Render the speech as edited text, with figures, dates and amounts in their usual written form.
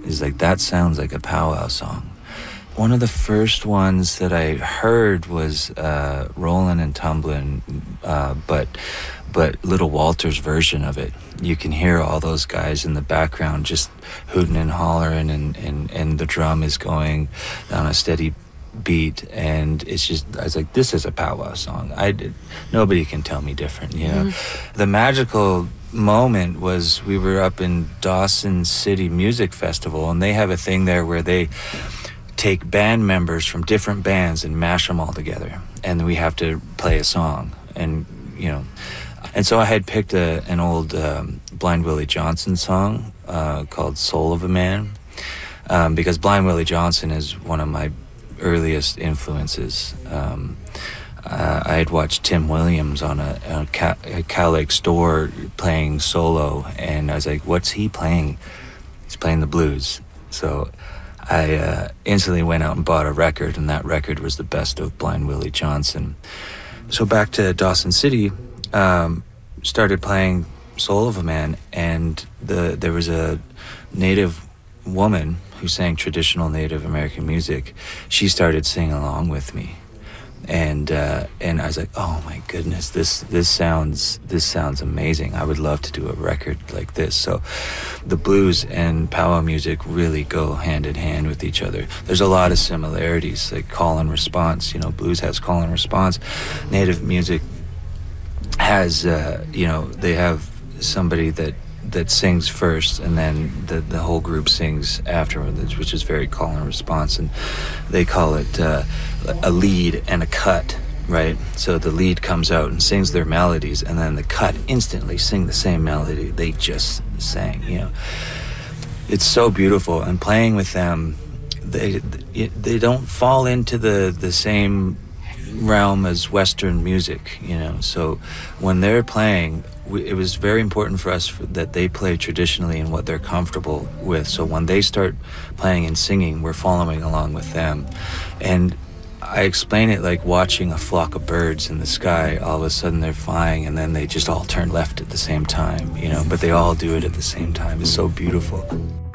He's like, that sounds like a powwow song. One of the first ones that I heard was Rollin' and Tumblin', but Little Walter's version of it. You can hear all those guys in the background just hooting and hollering, and the drum is going on a steady beat, and it's just, I was like, this is a powwow song. Nobody can tell me different, you know. The magical moment was we were up in Dawson City Music Festival, and they have a thing there where they take band members from different bands and mash them all together, and we have to play a song, and you know. And so I had picked an old Blind Willie Johnson song called Soul of a Man, because Blind Willie Johnson is one of my earliest influences. I had watched Tim Williams on a Cal Lake store playing solo, and I was like, what's he playing? He's playing the blues. So I instantly went out and bought a record, and that record was the best of Blind Willie Johnson. So back to Dawson City, started playing Soul of a Man, and there was a native woman who sang traditional Native American music. She started singing along with me, and I was like, oh my goodness, this sounds amazing. I would love to do a record like this. So the blues and powwow music really go hand in hand with each other. There's a lot of similarities, like call and response. You know, blues has call and response. Native music has they have somebody that sings first, and then the whole group sings afterwards, which is very call and response, and they call it a lead and a cut, right? So the lead comes out and sings their melodies, and then the cut instantly sing the same melody they just sang. You know, it's so beautiful, and playing with them, they don't fall into the same realm as Western music, you know. So when they're playing, it was very important for us that they play traditionally in what they're comfortable with. So when they start playing and singing, we're following along with them. And I explain it like watching a flock of birds in the sky. All of a sudden they're flying, and then they just all turn left at the same time, you know, but they all do it at the same time. It's so beautiful.